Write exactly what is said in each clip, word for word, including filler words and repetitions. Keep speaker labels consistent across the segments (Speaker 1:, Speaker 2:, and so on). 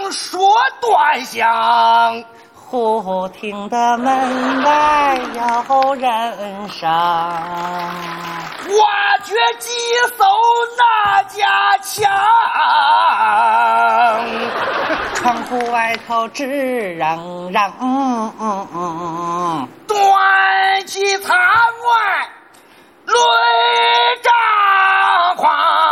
Speaker 1: 说端详。
Speaker 2: 忽听得门外有人声，
Speaker 1: 挖掘机搜那家墙，
Speaker 2: 窗户外头直嚷嚷，嗯嗯嗯，
Speaker 1: 端起舱外泪张狂，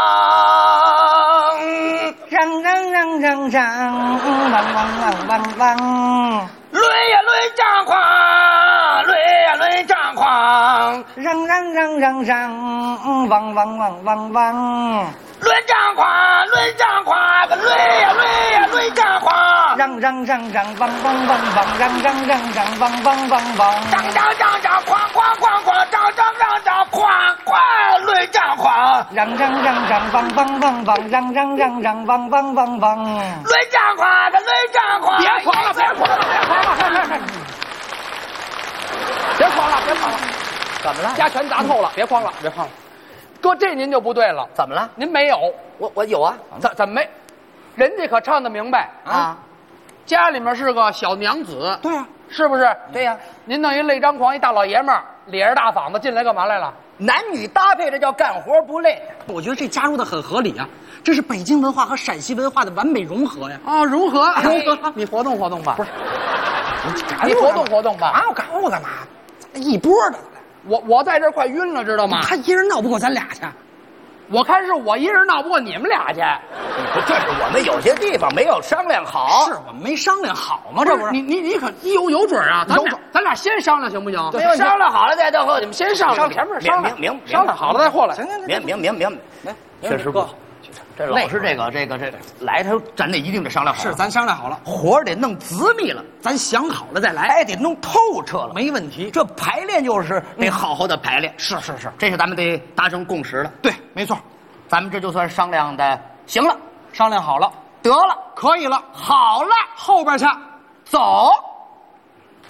Speaker 2: 嚷嚷嚷嚷嚷，汪汪汪汪汪。
Speaker 1: 泪呀泪张狂，泪呀泪张狂，
Speaker 2: 嚷嚷嚷嚷嚷，汪汪汪汪汪，
Speaker 1: 泪张狂，泪张狂，个泪呀泪呀泪张狂，
Speaker 2: 嚷嚷嚷嚷，汪汪汪汪，嚷嚷嚷嚷，汪汪汪汪，
Speaker 1: 张张张张，哐哐哐哐，张张张张，哐哐，泪张狂，
Speaker 2: 嚷嚷嚷嚷，汪汪汪汪，嚷嚷嚷嚷，汪汪汪汪，
Speaker 1: 泪张狂，个泪张狂，
Speaker 3: 别狂了，别狂了，别狂了，别狂了，别狂了，
Speaker 1: 怎么了？
Speaker 3: 家全砸透了，别慌了，别慌了。哥，这您就不对了，
Speaker 1: 怎么了？
Speaker 3: 您没有，
Speaker 1: 我我有啊，
Speaker 3: 怎怎么没？人家可唱得明白
Speaker 1: 啊，
Speaker 3: 家里面是个小娘子，
Speaker 1: 对呀，
Speaker 3: 是不是？
Speaker 1: 对呀，
Speaker 3: 您弄一泪张狂一大老爷们儿，咧着大嗓子进来干嘛来了？
Speaker 1: 男女搭配，这叫干活不累。
Speaker 2: 我觉得这加入的很合理啊，这是北京文化和陕西文化的完美融合呀！
Speaker 3: 啊，如何？如何？你活动活动吧。不是，你活动活动吧。
Speaker 2: 啊，我干我干嘛？一波的，
Speaker 3: 我我在这儿快晕了，知道吗？
Speaker 2: 他一人闹不过咱俩去。
Speaker 3: 我看是我一人闹不过你们俩去。
Speaker 1: 这是我们有些地方没有商量好。
Speaker 2: 是我们没商量好吗？这不是
Speaker 3: 你你你可一有有准啊！咱俩咱俩先商量行不行？
Speaker 1: 对，商量好了再到后，你们
Speaker 3: 先商量，前面商量，
Speaker 1: 明明
Speaker 3: 商量好了再过来。
Speaker 2: 行行行，
Speaker 1: 明明明明，来，确实不好。这老是这个这个这个来头，咱得一定得商量好。
Speaker 2: 是咱商量好了，
Speaker 1: 活儿得弄滋密了，
Speaker 2: 咱想好了再来，
Speaker 1: 哎，得弄透彻了，
Speaker 2: 没问题。
Speaker 1: 这排练就是得好好的排练。
Speaker 2: 是是是，
Speaker 1: 这是咱们得达成共识了。
Speaker 2: 对，没错，
Speaker 1: 咱们这就算商量的行了，
Speaker 2: 商量好了，
Speaker 1: 得了，
Speaker 2: 可以了，
Speaker 1: 好了，
Speaker 2: 后边去，
Speaker 1: 走。